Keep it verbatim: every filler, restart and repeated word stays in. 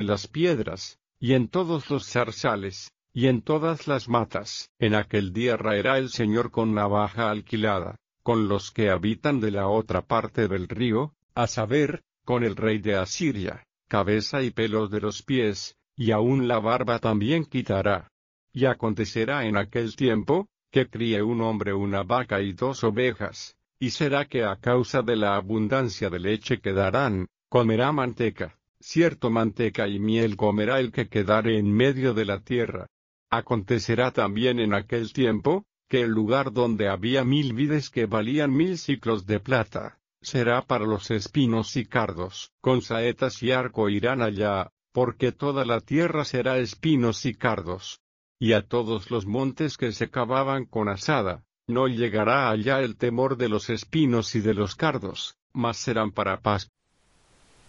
las piedras, y en todos los zarzales, y en todas las matas. En aquel día raerá el Señor con navaja alquilada, con los que habitan de la otra parte del río, a saber, con el rey de Asiria, cabeza y pelos de los pies, y aun la barba también quitará. Y acontecerá en aquel tiempo, que críe un hombre una vaca y dos ovejas, y será que a causa de la abundancia de leche que darán, comerá manteca, cierto manteca y miel comerá el que quedare en medio de la tierra. Acontecerá también en aquel tiempo, que el lugar donde había mil vides que valían mil siclos de plata, será para los espinos y cardos. Con saetas y arco irán allá, porque toda la tierra será espinos y cardos. Y a todos los montes que se cavaban con azada, no llegará allá el temor de los espinos y de los cardos, mas serán para paz.